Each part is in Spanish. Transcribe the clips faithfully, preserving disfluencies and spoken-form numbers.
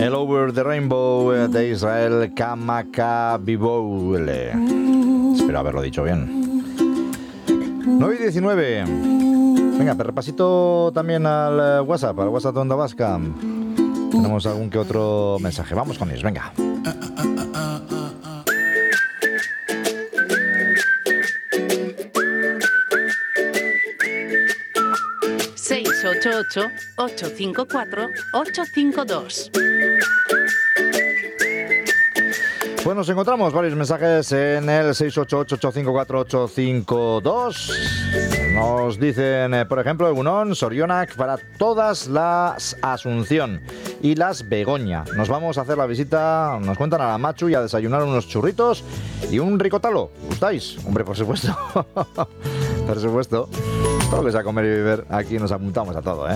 El Over the Rainbow de Israel Kamakawiwo'ole. Espero haberlo dicho bien. nueve y diecinueve. Venga, repasito también al WhatsApp, al WhatsApp de Onda Vasca. Tenemos algún que otro mensaje. Vamos con ellos, venga. seis ocho ocho, ocho cinco cuatro, ocho cinco dos. Pues nos encontramos varios mensajes en el seis ocho ocho, ocho cinco cuatro, ocho cinco dos. Nos dicen, eh, por ejemplo, Egunon, Sorionak, para todas las Asunción y las Begoña. Nos vamos a hacer la visita, nos cuentan a la Machu y a desayunar unos churritos y un ricotalo. ¿Gustáis? Hombre, por supuesto. Por supuesto. Todo lo que sea comer y beber, aquí nos apuntamos a todo, ¿eh?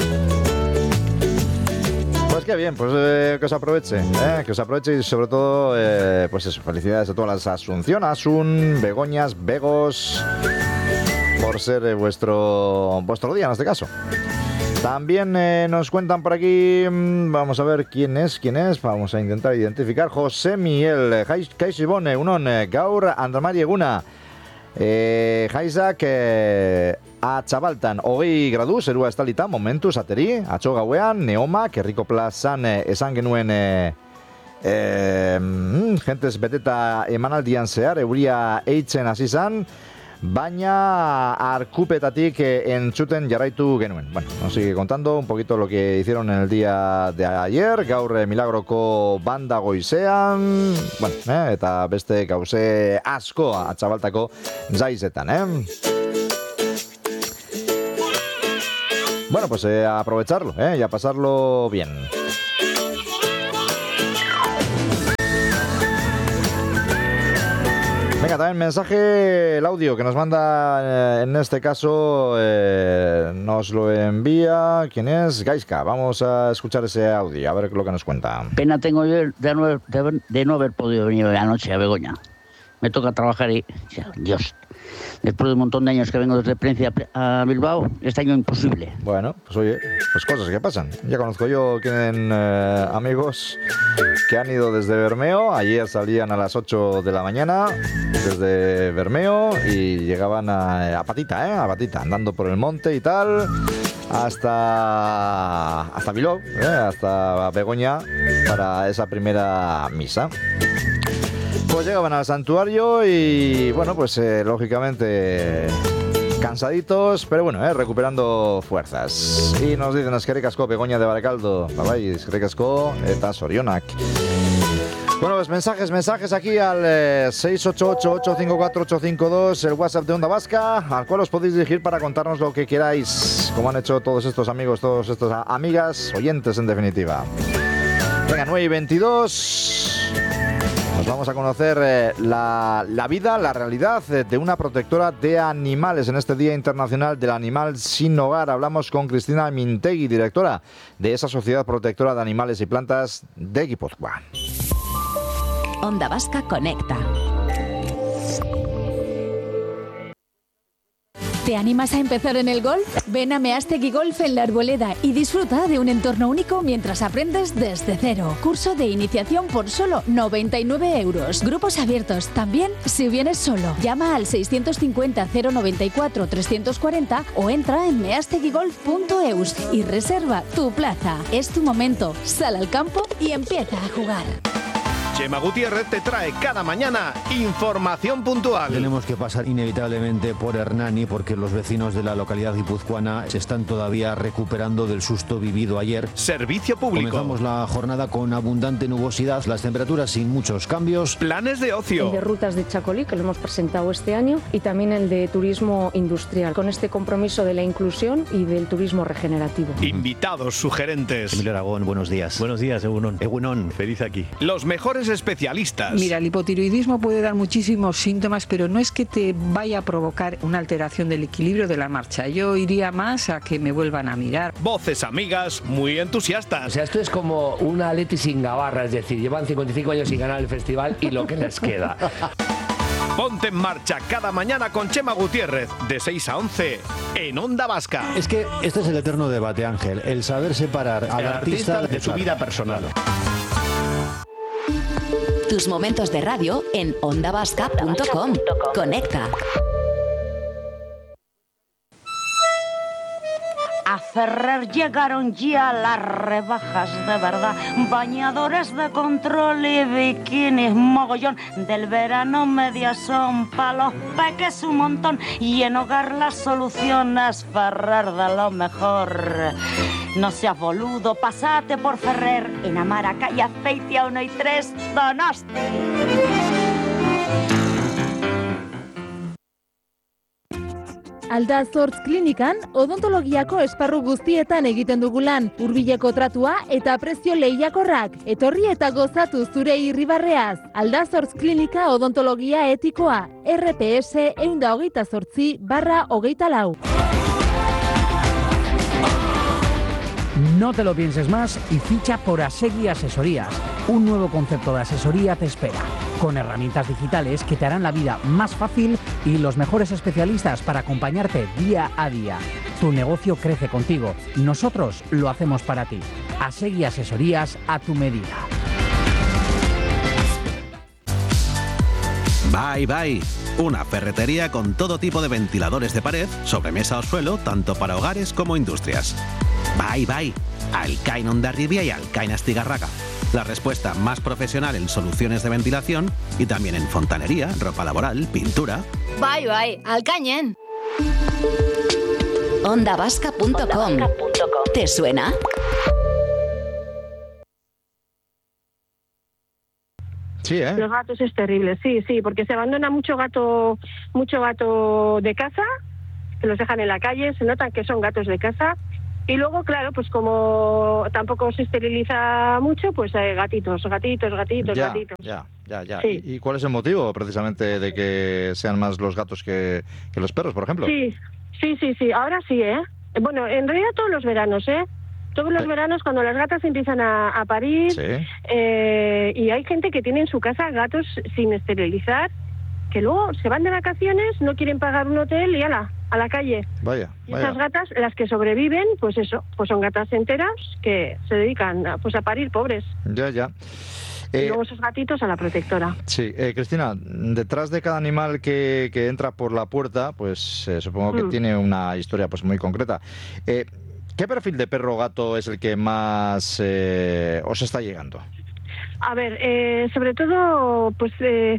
Pues qué bien, pues eh, que os aproveche, eh, que os aproveche y sobre todo, eh, pues eso, felicidades a todas las Asunción, Asun, Begoñas, Begos, por ser eh, vuestro, vuestro día en este caso. También eh, nos cuentan por aquí, vamos a ver quién es, quién es, vamos a intentar identificar, José Miguel, Kaixibone, Unon, Gaur, Andramari Eguna, eh, Jaizak, eh, Atxabaltan, hogei gradu, zerua estalita, momentuz, ateri, atxo gauean, Neoma, Kerriko plazan eh, esan genuen eh, eh, gentes beteta emanaldian zehar, euria eitzen hasi zan, baina arkupetatik eh, entzuten jarraitu genuen. Bueno, nos sigue contando un poquito lo que hicieron en el día de ayer, gaur eh, Milagroko banda goizean, bueno, eh, eta beste gauze asko Atxabaltako zaizetan, eh? Bueno, pues eh, a aprovecharlo, ¿eh? Y a pasarlo bien. Venga, también mensaje, el audio que nos manda, eh, en este caso, eh, nos lo envía, ¿quién es? Gaiska. Vamos a escuchar ese audio, a ver lo que nos cuenta. Pena tengo yo de no, de, de no haber podido venir anoche a Begoña. Me toca trabajar y, Dios, después de un montón de años que vengo desde Palencia a Bilbao, este año imposible. Bueno, pues oye, pues cosas que pasan. Ya conozco yo, tienen eh, amigos que han ido desde Bermeo. Ayer salían a las ocho de la mañana desde Bermeo y llegaban a, a patita, ¿eh? A patita, andando por el monte y tal, hasta, hasta Bilbao, ¿eh? Hasta Begoña para esa primera misa. Pues llegaban al santuario y, bueno, pues eh, lógicamente cansaditos, pero bueno, eh, recuperando fuerzas. Y nos dicen eskerrik asko Begoña de Barakaldo, bai, eskerrik asko eta Sorionak. Bueno, pues mensajes, mensajes aquí al eh, seis ocho ocho, ocho cinco cuatro, ocho cinco dos, el WhatsApp de Onda Vasca, al cual os podéis dirigir para contarnos lo que queráis, como han hecho todos estos amigos, todos estos amigas, oyentes en definitiva. Venga, nueve y veintidós. Nos vamos a conocer eh, la, la vida, la realidad eh, de una protectora de animales en este Día Internacional del Animal Sin Hogar. Hablamos con Cristina Mintegui, directora de esa Sociedad Protectora de Animales y Plantas de Guipúzcoa. Onda Vasca Conecta. ¿Te animas a empezar en el golf? Ven a Meastegui Golf en La Arboleda y disfruta de un entorno único mientras aprendes desde cero. Curso de iniciación por solo noventa y nueve euros. Grupos abiertos también si vienes solo. Llama al seiscientos cincuenta, cero noventa y cuatro, trescientos cuarenta o entra en measteguigolf punto eus y reserva tu plaza. Es tu momento. Sal al campo y empieza a jugar. Chema Gutiérrez te trae cada mañana información puntual. Tenemos que pasar inevitablemente por Hernani porque los vecinos de la localidad guipuzcoana se están todavía recuperando del susto vivido ayer. Servicio público. Comenzamos la jornada con abundante nubosidad, las temperaturas sin muchos cambios. Planes de ocio. El de rutas de Chacolí, que lo hemos presentado este año, y también el de turismo industrial, con este compromiso de la inclusión y del turismo regenerativo. Invitados sugerentes. Emilio Aragón, buenos días. Buenos días, Egunon. Egunon, feliz aquí. Los mejores especialistas. Mira, el hipotiroidismo puede dar muchísimos síntomas, pero no es que te vaya a provocar una alteración del equilibrio de la marcha. Yo iría más a que me vuelvan a mirar. Voces amigas muy entusiastas. O sea, esto es como una Atleti sin gabarra, es decir, llevan cincuenta y cinco años sin ganar el festival y lo que les queda. Ponte en marcha cada mañana con Chema Gutiérrez, de seis a once, en Onda Vasca. Es que este es el eterno debate, Ángel, el saber separar al El artista, artista de su vida personal. Tus momentos de radio en onda vasca punto com. Conecta. A Ferrer llegaron ya las rebajas de verdad, bañadores de control y bikinis mogollón, del verano medias son pa' los peques un montón, y en hogar las soluciones Ferrer de lo mejor. No seas boludo, pasate por Ferrer, en Amara, calle Azpeitia uno y tres, Donosti. Aldazortz klinikan odontologiako esparru guztietan egiten dugu lan, hurbileko tratua eta prezio lehiakorrak. Etorri eta gozatu zure irribarreaz. Aldazortz klinika odontologia etikoa, R P S ehun eta hogeita zortzi barra hogeita lau. No te lo pienses más y ficha por Asegui Asesorías. Un nuevo concepto de asesoría te espera, con herramientas digitales que te harán la vida más fácil y los mejores especialistas para acompañarte día a día. Tu negocio crece contigo, nosotros lo hacemos para ti. Asegui Asesorías a tu medida. Bye Bye, una ferretería con todo tipo de ventiladores de pared, sobremesa o suelo, tanto para hogares como industrias. Bye Bye, Alcain Hondarribia y Alcain Astigarraga. La respuesta más profesional en soluciones de ventilación y también en fontanería, ropa laboral, pintura. Bye bye, Alcañen. onda vasca punto com. ¿Te suena? Sí, ¿eh? Los gatos es terrible, sí, sí, porque se abandona mucho gato, mucho gato de casa, que los dejan en la calle, se notan que son gatos de casa. Y luego, claro, pues como tampoco se esteriliza mucho, pues hay gatitos, gatitos, gatitos, ya, gatitos. Ya, ya, ya. Sí. ¿Y, ¿Y cuál es el motivo, precisamente, de que sean más los gatos que, que los perros, por ejemplo? Sí, sí, sí, sí, ahora sí, ¿eh? Bueno, en realidad todos los veranos, ¿eh? Todos los sí. veranos cuando las gatas empiezan a, a parir, sí. eh, y hay gente que tiene en su casa gatos sin esterilizar, que luego se van de vacaciones, no quieren pagar un hotel y ala, a la calle. Vaya, y vaya. esas gatas, las que sobreviven, pues eso, pues son gatas enteras que se dedican a, pues a parir, pobres. Ya, ya. Eh, y luego esos gatitos a la protectora. Sí, eh, Cristina, detrás de cada animal que, que entra por la puerta, pues eh, supongo que mm. tiene una historia pues muy concreta. Eh, ¿Qué perfil de perro o gato es el que más eh, os está llegando? A ver, eh, sobre todo, pues eh,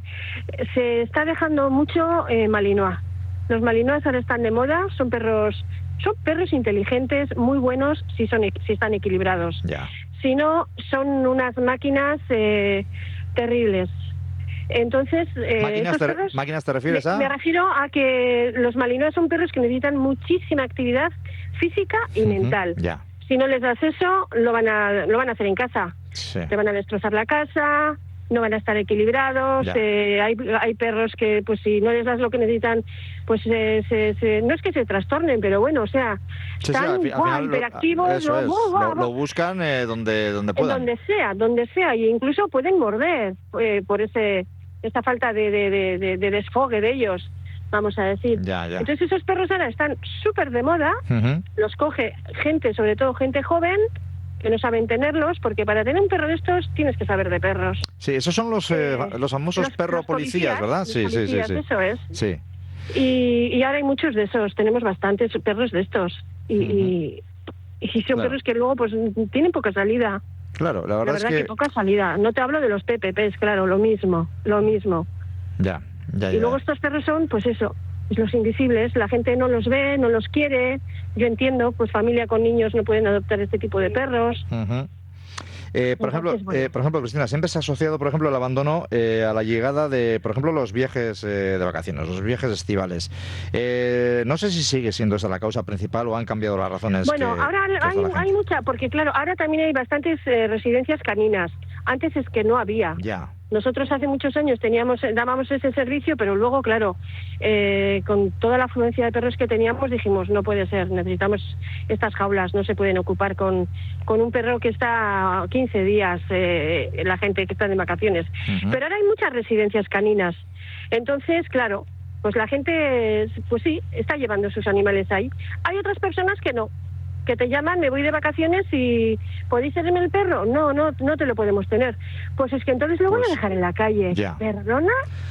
se está dejando mucho eh, Malinois. Los Malinois ahora están de moda, son perros, son perros inteligentes, muy buenos si son si están equilibrados. Ya. Si no, son unas máquinas eh, terribles. Entonces, eh, ¿Máquinas, te, perros, ¿Máquinas te refieres me, a? Me refiero a que los Malinois son perros que necesitan muchísima actividad física y uh-huh, mental. Ya. Si no les das eso, lo van a lo van a hacer en casa. Sí. Te van a destrozar la casa, no van a estar equilibrados. Eh, hay, hay perros que, pues si no les das lo que necesitan, pues eh, se, se, no es que se trastornen, pero bueno, o sea, sí, están sí, al, wow, al final hiperactivos. Lo, eso lo, es, wow, lo, lo buscan eh, donde, donde puedan. Donde sea, donde sea, y incluso pueden morder eh, por ese esta falta de, de, de, de, de desfogue de ellos, vamos a decir. Ya, ya. Entonces esos perros ahora están súper de moda, uh-huh. los coge gente, sobre todo gente joven, que no saben tenerlos, porque para tener un perro de estos tienes que saber de perros. Sí, esos son los eh, los famosos los, perro los policías, policías, ¿verdad? Sí, policías, sí, sí, sí. Eso es. Sí. Y, y ahora hay muchos de esos, tenemos bastantes perros de estos. Y, uh-huh. y, y son claro. perros que luego pues tienen poca salida. Claro, la verdad, la verdad es que... que poca salida. No te hablo de los P P Ps, claro, lo mismo, lo mismo. Ya, ya, y ya. luego estos perros son, pues eso, los invisibles, la gente no los ve, no los quiere. Yo entiendo, pues familia con niños no pueden adoptar este tipo de perros. Uh-huh. Eh, por, Entonces, ejemplo, bueno. eh, por ejemplo, Cristina, siempre se ha asociado, por ejemplo, el abandono eh, a la llegada de, por ejemplo, los viajes eh, de vacaciones, los viajes estivales. Eh, no sé si sigue siendo esa la causa principal o han cambiado las razones. Bueno, que, ahora que hay, hay mucha, porque claro, ahora también hay bastantes eh, residencias caninas. Antes es que no había. Ya. Nosotros hace muchos años teníamos, dábamos ese servicio, pero luego, claro, eh, con toda la afluencia de perros que teníamos, dijimos, no puede ser, necesitamos estas jaulas, no se pueden ocupar con, con un perro que está quince días, eh, la gente que está de vacaciones. Uh-huh. Pero ahora hay muchas residencias caninas. Entonces, claro, pues la gente, pues sí, está llevando sus animales ahí. Hay otras personas que no, que te llaman, me voy de vacaciones y ¿podéis tenerme el perro? No, no, no te lo podemos tener. Pues es que entonces lo voy Pues, a dejar en la calle. ya. ¿Perdona?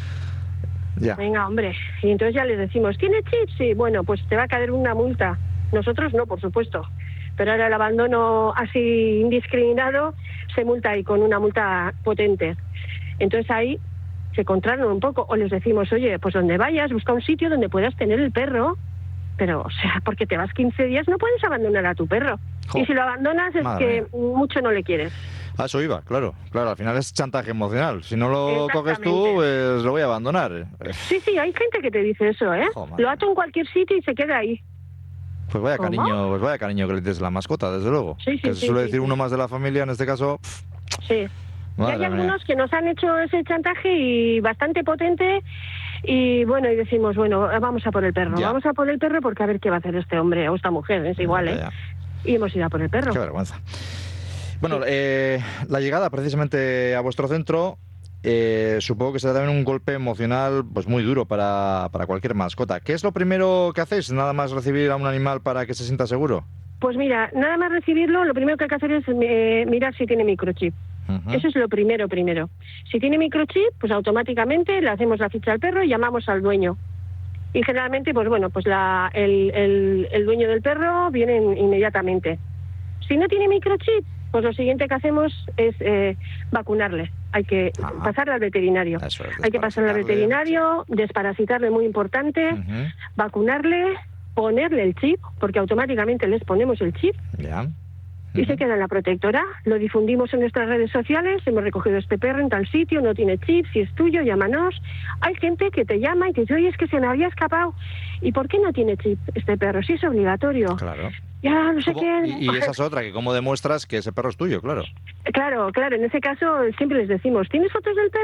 Ya. Venga, hombre. Y entonces ya les decimos, ¿tiene chip? Sí, bueno, pues te va a caer una multa. Nosotros no, por supuesto. Pero ahora el abandono así indiscriminado se multa ahí con una multa potente. Entonces ahí se contraran un poco. O les decimos, oye, pues donde vayas, busca un sitio donde puedas tener el perro. Pero, o sea, porque te vas quince días no puedes abandonar a tu perro. Jo. Y si lo abandonas es Madre que mía. mucho no le quieres. A eso iba, claro. Claro, al final es chantaje emocional. Si no lo coges tú, Exactamente. pues lo voy a abandonar. Sí, sí, hay gente que te dice eso, ¿eh? Jo, madre Lo ato en cualquier sitio y se queda ahí. Pues vaya ¿Cómo? cariño, pues vaya cariño que le des a la mascota, desde luego. Sí, sí, que se sí, suele sí, decir sí. uno más de la familia, en este caso. pff, Sí. Y madre hay mía. algunos que nos han hecho ese chantaje y bastante potente y bueno, y decimos, bueno, vamos a por el perro, Ya. vamos a por el perro porque a ver qué va a hacer este hombre o esta mujer, es igual, ¿eh? Ya, Y hemos ido a por el perro. Qué vergüenza. Bueno, eh, la llegada precisamente a vuestro centro, eh, supongo que será también un golpe emocional pues muy duro para, para cualquier mascota. ¿Qué es lo primero que hacéis? ¿Nada más recibir a un animal para que se sienta seguro? Pues mira, nada más recibirlo, lo primero que hay que hacer es eh, mirar si tiene microchip. Ujú. Eso es lo primero, primero. Si tiene microchip, pues automáticamente le hacemos la ficha al perro y llamamos al dueño. Y generalmente, pues bueno, pues la, el, el, el dueño del perro viene in- inmediatamente. Si no tiene microchip, pues lo siguiente que hacemos es eh, vacunarle. Hay que pasarle al veterinario. Eso es, Hay que pasarle al veterinario, desparasitarle, muy importante, Ujú. vacunarle, ponerle el chip, porque automáticamente les ponemos el chip Ya. y se queda en la protectora. Lo difundimos en nuestras redes sociales, hemos recogido este perro en tal sitio, no tiene chip, si es tuyo, llámanos. Hay gente que te llama y te dice, oye, es que se me había escapado. ¿Y por qué no tiene chip este perro? Si es obligatorio. Claro. Ya, no sé ¿Cómo? qué. Y, y esa es otra, que cómo demuestras que ese perro es tuyo, claro. Claro, claro, en ese caso siempre les decimos, ¿tienes fotos del perro?